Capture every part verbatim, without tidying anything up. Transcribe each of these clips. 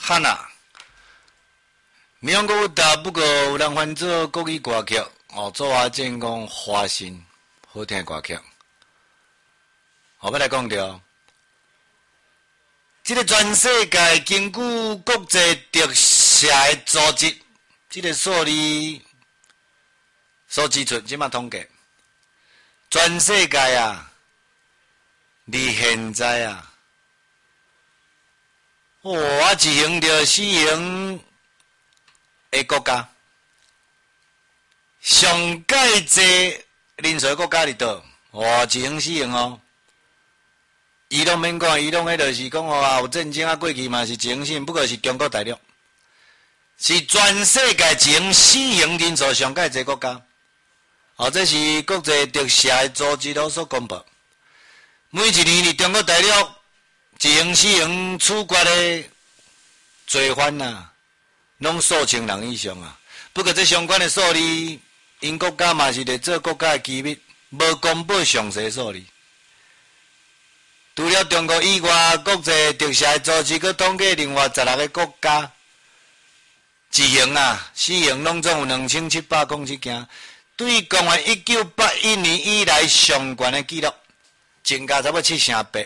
汉啊，闽南语大不过有人翻做国语歌曲，哦，做啊正讲花心，好听的歌曲。后要来讲着，这个全世界根据国际特赦的组织，这个数字所指出，即马统计，全世界啊，离现在啊。哦，啊，一行着四行的国家，上界济人数的国家伫倒？哇，一行四行哦。伊拢免讲，伊拢迄著是讲哦，有战争啊，过去嘛是一行四行，不过是中国大陆，是全世界一行四行人数上界济国家。哦，这是国际特赦的组织所所公布。每一年伫中国大陆。一行四行处决的罪犯啊，拢数千人以上啊。不过这相关的数字，因国家嘛是伫做国家的机密，无公布详细数字。除了中国以外，国际特赦组织佮统计另外十六个国家，一行啊、四行拢总有两千七百公尺径，对公元一九八一年以来上悬的纪录，增加差不多七成八。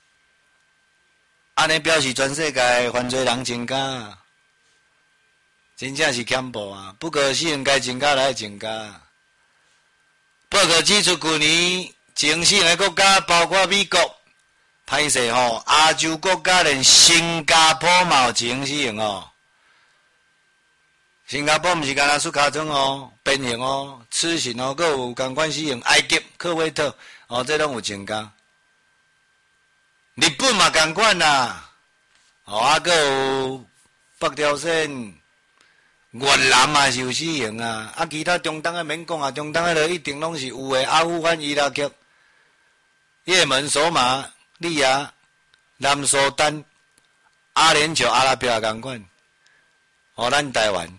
安尼表示全世界犯罪人增加，真正是恐怖啊！不过死刑该增加来增加。报告指出，去年刑死刑的国家包括美国、歹势吼，亚洲国家连新加坡嘛有刑死刑哦。新加坡毋是干那出尻川哦，鞭刑哦、刺刑哦，佮有共款死刑。埃及、科威特哦，这拢有增加。日本嘛共款啦，哦啊，佮有北朝鲜、越南嘛是有死刑啊，啊，其他中东诶免讲啊，中东诶就一定拢是有诶，阿富汗、伊拉克、也门、索马利亚、南苏丹、阿联酋、阿拉伯也共款，哦，咱台湾，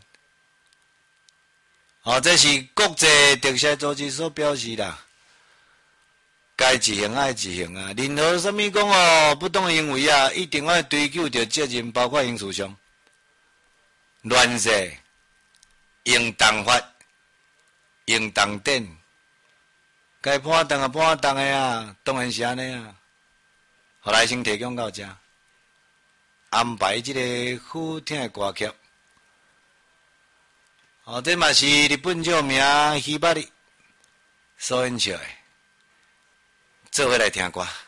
哦，这是国际特赦组织所表示啦。该执行爱执行啊！任何什么讲哦，不当行为啊，一定要追究着责任，包括刑事上乱世、用党法、用党典，该判当啊判当的啊，当然是安尼啊。后来先提供到这，安排这个好听的歌曲。哦，这嘛是日本著名希巴里所演唱的。做伙来听歌。